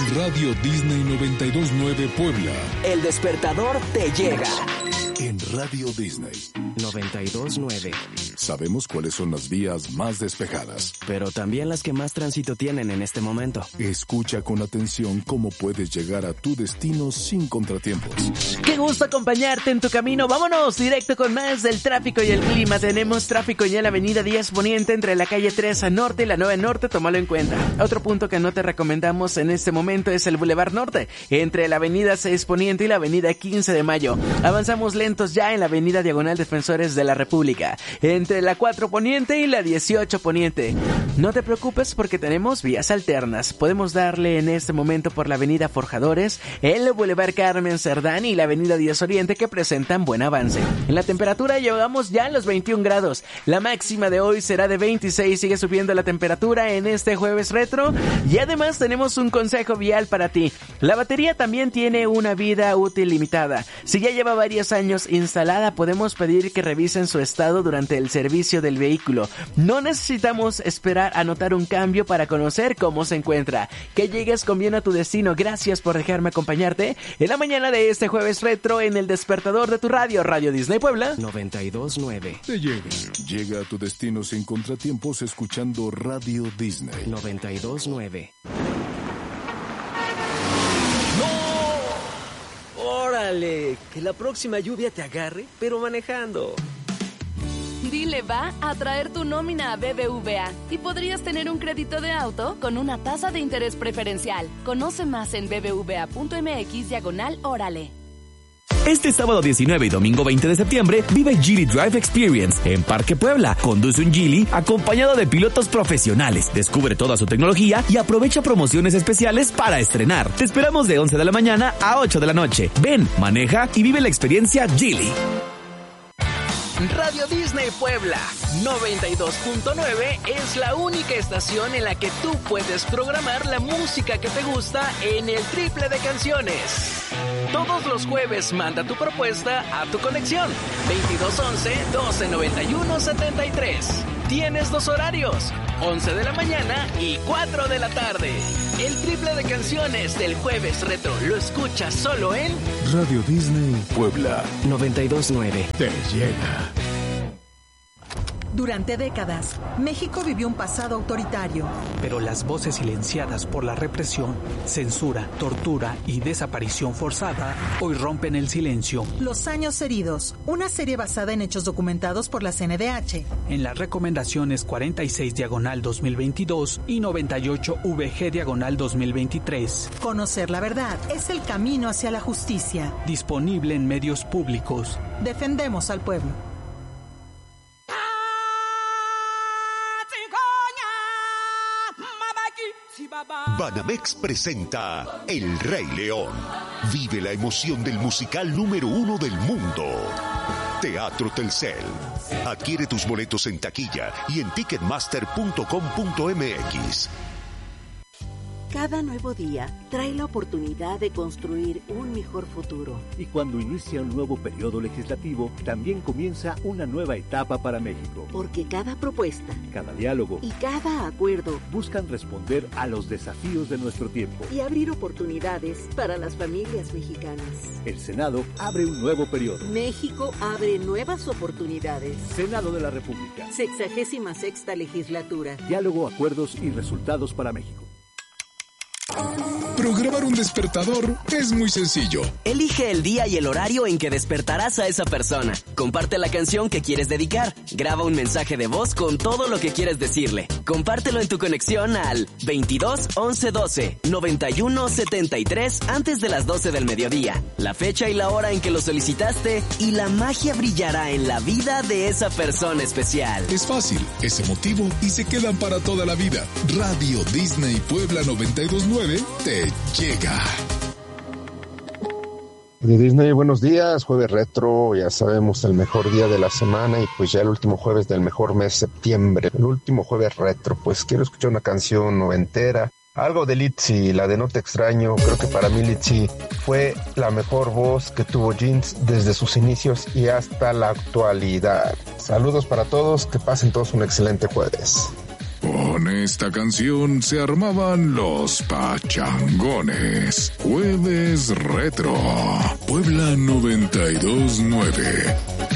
Radio Disney 92.9 Puebla. El despertador te llega. En Radio Disney 92.9. Sabemos cuáles son las vías más despejadas, pero también las que más tránsito tienen en este momento. Escucha con atención cómo puedes llegar a tu destino sin contratiempos. Qué gusto acompañarte en tu camino. Vámonos directo con más del tráfico y el clima. Tenemos tráfico ya en la avenida 10 Poniente entre la calle 3 a Norte y la 9 Norte. Tómalo en cuenta. Otro punto que no te recomendamos en este momento es el Boulevard Norte entre la avenida 6 Poniente y la avenida 15 de Mayo. Avanzamos lentos ya en la avenida Diagonal Defensores de la República entre la 4 Poniente y la 18 Poniente. No te preocupes porque tenemos vías alternas. Podemos darle en este momento por la avenida Forjadores, el Boulevard Carmen Cerdán y la avenida 10 Oriente, que presentan buen avance. En la temperatura llegamos ya a los 21 grados. La máxima de hoy será de 26. Sigue subiendo la temperatura en este jueves retro. Y además tenemos un consejo vial para ti. La batería también tiene una vida útil limitada. Si ya lleva varios años instalada, podemos pedir que revisen su estado durante el servicio del vehículo. No necesitamos esperar a notar un cambio para conocer cómo se encuentra. Que llegues con bien a tu destino. Gracias por dejarme acompañarte en la mañana de este jueves retro en el despertador de tu radio, Radio Disney Puebla 92.9. Te llega a tu destino sin contratiempos escuchando Radio Disney 92.9. ¡No! ¡Órale! Que la próxima lluvia te agarre, pero manejando. Dile va a traer tu nómina a BBVA y podrías tener un crédito de auto con una tasa de interés preferencial. Conoce más en bbva.mx/órale. Este sábado 19 y domingo 20 de septiembre vive Geely Drive Experience en Parque Puebla. Conduce un Geely acompañado de pilotos profesionales. Descubre toda su tecnología y aprovecha promociones especiales para estrenar. Te esperamos de 11 de la mañana a 8 de la noche. Ven, maneja y vive la experiencia Geely. Radio Disney Puebla 92.9 es la única estación en la que tú puedes programar la música que te gusta en el triple de canciones. Todos los jueves manda tu propuesta a tu conexión 2211-1291-73. Tienes dos horarios, 11 de la mañana y 4 de la tarde. El triple de canciones del jueves retro lo escuchas solo en Radio Disney Puebla 92.9. Te llega. Durante décadas, México vivió un pasado autoritario. Pero las voces silenciadas por la represión, censura, tortura y desaparición forzada hoy rompen el silencio. Los años heridos, una serie basada en hechos documentados por la CNDH. En las recomendaciones 46/2022 y 98VG/2023. Conocer la verdad es el camino hacia la justicia. Disponible en medios públicos. Defendemos al pueblo. Banamex presenta El Rey León. Vive la emoción del musical número 1 del mundo. Teatro Telcel. Adquiere tus boletos en taquilla y en ticketmaster.com.mx. Cada nuevo día trae la oportunidad de construir un mejor futuro. Y cuando inicia un nuevo periodo legislativo, también comienza una nueva etapa para México. Porque cada propuesta, cada diálogo y cada acuerdo buscan responder a los desafíos de nuestro tiempo y abrir oportunidades para las familias mexicanas. El Senado abre un nuevo periodo. México abre nuevas oportunidades. Senado de la República. 66ª legislatura. Diálogo, acuerdos y resultados para México. Programar un despertador es muy sencillo. Elige el día y el horario en que despertarás a esa persona. Comparte la canción que quieres dedicar. Graba un mensaje de voz con todo lo que quieres decirle. Compártelo en tu conexión al 22 11 12 91 73 antes de las 12 del mediodía. La fecha y la hora en que lo solicitaste y la magia brillará en la vida de esa persona especial. Es fácil, es emotivo y se quedan para toda la vida. Radio Disney Puebla 92.9 te llega. De Disney, buenos días, jueves retro, ya sabemos el mejor día de la semana y pues ya el último jueves del mejor mes, septiembre, el último jueves retro, pues quiero escuchar una canción noventera, algo de Litzy, la de No Te Extraño. Creo que para mí Litzy fue la mejor voz que tuvo Jeans desde sus inicios y hasta la actualidad. Saludos para todos, que pasen todos un excelente jueves. Con esta canción se armaban los pachangones. Jueves Retro. Puebla 92.9.